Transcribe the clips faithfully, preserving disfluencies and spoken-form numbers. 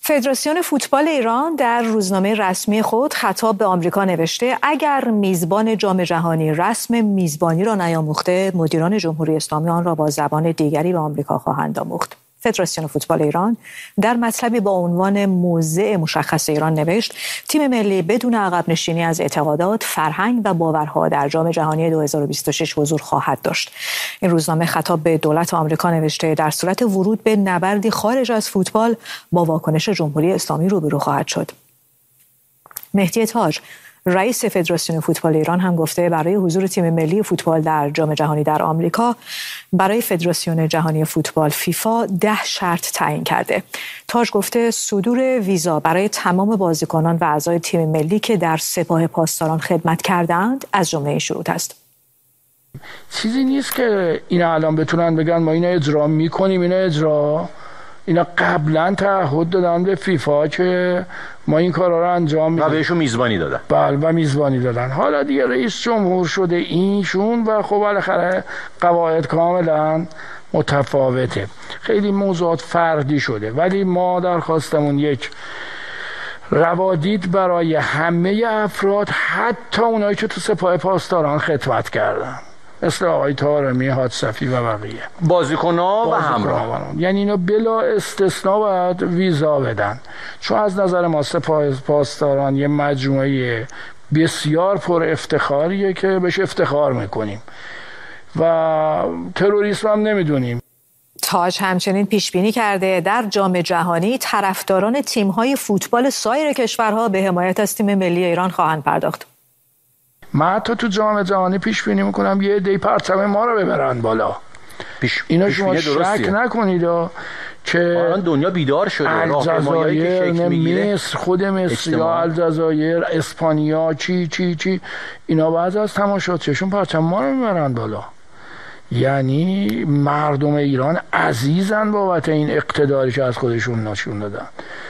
فدراسیون فوتبال ایران در روزنامه رسمی خود خطاب به آمریکا نوشته اگر میزبان جام جهانی رسم میزبانی را نیاموخته، مدیران جمهوری اسلامی آن را با زبان دیگری به آمریکا خواهند آموخت. فدراسیون فوتبال ایران در مطلبی با عنوان موضع مشخص ایران نوشت تیم ملی بدون عقب نشینی از اعتقادات، فرهنگ و باورها در جام جهانی دو هزار و بیست و شش حضور خواهد داشت. این روزنامه خطاب به دولت آمریکا نوشته در صورت ورود به نبردی خارج از فوتبال با واکنش جمهوری اسلامی روبرو خواهد شد. مهدی تاج رئیس فدراسیون فوتبال ایران هم گفته برای حضور تیم ملی فوتبال در جام جهانی در آمریکا برای فدراسیون جهانی فوتبال فیفا ده شرط تعیین کرده. تاج گفته صدور ویزا برای تمام بازیکنان و اعضای تیم ملی که در سپاه پاسداران خدمت کردند از جمله این شروط است. چیزی نیست که اینا الان بتونن بگن ما اینا اجرا میکنیم، اینا اجرا اینا قبلا تعهد دادن به فیفا که ما این کارا رو انجام میدیم و بهشون میزبانی دادن. بله و میزبانی دادن. حالا دیگه رئیس جمهور شده اینشون و خب بالاخره قواعد کاملا متفاوته، خیلی موضوعات فردی شده، ولی ما درخواستمون یک روادید برای همه افراد، حتی اونایی که تو سپاه پاسداران خدمت کردن مثل آقای طارمی، حادثفی و بقیه بازیکن‌ها و همراه، یعنی اینا بلا استثناء باید ویزا بدن، چون از نظر ما سپاه پاسداران یه مجموعه بسیار پر افتخاریه که بهش افتخار میکنیم و تروریسم هم نمیدونیم. تاج همچنین پیش بینی کرده در جام جهانی طرفداران تیم‌های فوتبال سایر کشورها به حمایت از تیم ملی ایران خواهند پرداخت. من حتی تو جام جهانی پیش بینی میکنم یه عده پرچم ما رو ببرن بالا. پیش اینا شما شک نکنید که الان دنیا بیدار شده، راهپیمایی که شکل میگیره، مصر، خود مصر یا الجزایر، اسپانیا، چی چی چی اینا بعضی از تماشاچیشون پرچم ما رو میبرن بالا. یعنی مردم ایران عزیزن بابت این اقتداری که از خودشون نشون دادن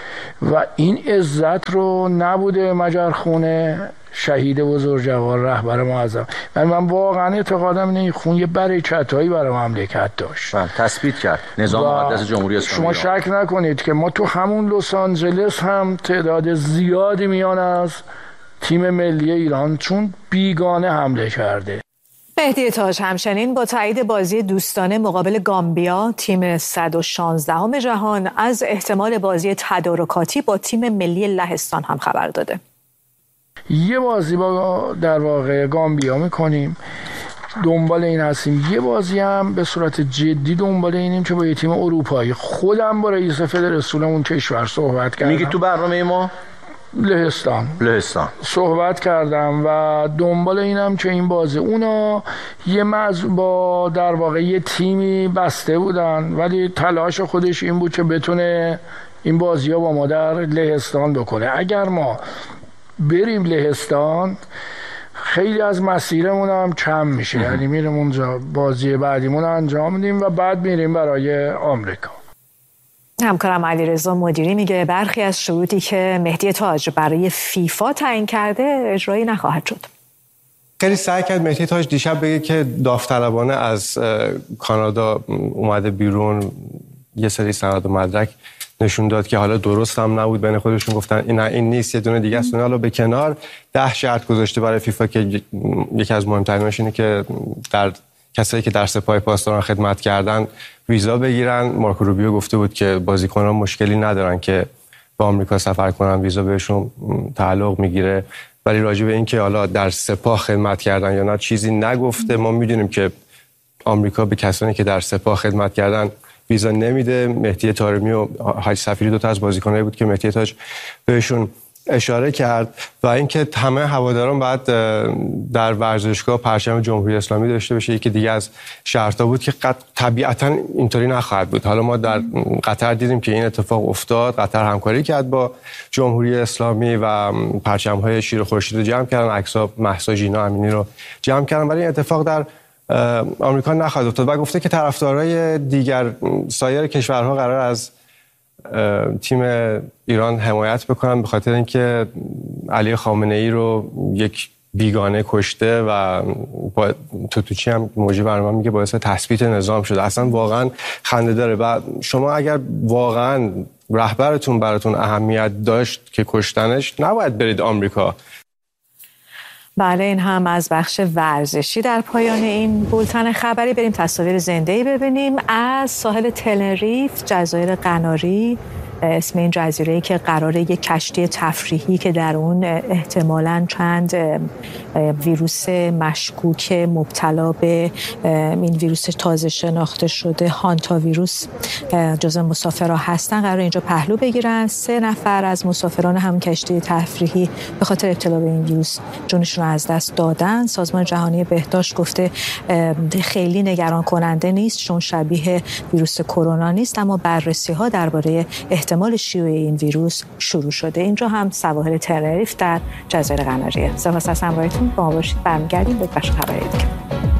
و این عزت رو نبوده مجرخونه شهید بزرگوار رهبر معظم. من من واقعا اعتقادم اینه این خون یه برکتایی برای مملکت داشت، تثبیت کرد نظام مقدس جمهوری اسلامی. شما شک نکنید که ما تو همون لس آنجلس هم تعداد زیادی میان از تیم ملی ایران چون بیگانه حمله کرده. مهدی تاج همچنین با تایید بازی دوستانه مقابل گامبیا تیم صد و شانزدهم جهان از احتمال بازی تدارکاتی با تیم ملی لهستان هم خبر داده. یه بازی با در واقع گامبیا میکنیم، دنبال این هستیم. یه بازی هم به صورت جدی دنبال اینیم که با یه تیم اروپایی. خودم با رئیس فدراسیون اون کشور صحبت کردم. میگی تو برنامه ما لهستان لهستان صحبت کردم و دنبال اینم که این بازی اونا یه مز با در واقع یه تیمی بسته بودن، ولی تلاش خودش این بود که بتونه این بازی ها با ما در لهستان بکنه. اگر ما بریم لهستان خیلی از مسیرمون هم کم میشه، یعنی میریم اونجا بازی بعدیمون انجام میدیم و بعد میریم برای آمریکا. همکارم علیرضا مدیری میگه برخی از شروطی که مهدی تاج برای فیفا تعیین کرده اجرایی نخواهد شد. خیلی سعی کرد مهدی تاج دیشب بگه که داوطلبانه از کانادا اومده بیرون، یه سری سند و مدرک نشون داد که حالا درست هم نبود، بین خودشون گفتن این این نیست، یه دونه دیگه است. حالا به کنار ده شرط گذاشته برای فیفا که یکی از مهمتریناش اینه که در کسایی که در سپاه پاسداران خدمت کردن ویزا بگیرن. مارکو روبیو گفته بود که بازیکنان مشکلی ندارن که به آمریکا سفر کنن، ویزا بهشون تعلق میگیره، ولی راجع به این که حالا در سپاه خدمت کردن یا نه چیزی نگفته. ما میدونیم که آمریکا به کسانی که در سپاه خدمت کردن ویزا نمیده. مهدی طارمی و حاج صفیری دو تا از بازیکنایی بود که مهدی تاج بهشون اشاره کرد و اینکه همه هواداران بعد در ورزشگاه پرچم جمهوری اسلامی داشته باشه. یکی دیگه از شرطا بود که طبیعتاً اینطوری نخواهد بود. حالا ما در قطر دیدیم که این اتفاق افتاد. قطر همکاری کرد با جمهوری اسلامی و پرچم‌های شیر و خورشید رو جمع کردن، عکس‌ها مهسا ژینا امینی رو جمع کردن، ولی این اتفاق در آمریکا نخواهد افتاد. و گفته که طرفدارای دیگر سایر کشورها قرار از تیم ایران حمایت بکنن به خاطر اینکه علی خامنه‌ای رو یک بیگانه کشته و با توتوچی هم موجی برنامه میگه باعث تثبیت نظام شده. اصلا واقعا خنده داره. و شما اگر واقعا رهبرتون براتون اهمیت داشت که کشتنش، نباید برید آمریکا. بله، این هم از بخش ورزشی. در پایان این بولتن خبری بریم تصاویر زنده‌ای ببینیم از ساحل تنریف، جزایر قناری. اسم این جزیره‌ای که قراره یک کشتی تفریحی که در اون احتمالاً چند ویروس مشکوک مبتلا به این ویروس تازه شناخته شده هانتا ویروس جزو مسافرها هستن، قراره اینجا پهلو بگیرن. سه نفر از مسافران هم کشتی تفریحی به خاطر ابتلا به این ویروس جونشون رو از دست دادن. سازمان جهانی بهداشت گفته خیلی نگران کننده نیست چون شبیه ویروس کرونا نیست، اما بررسی‌ها درباره احتمال شیوع این ویروس شروع شده. اینجا هم سواحل تنریف در جزایر قناریه. سپاس از همراهیتون، با ما باشید. برمیگردیم به بخش خبری دیگه.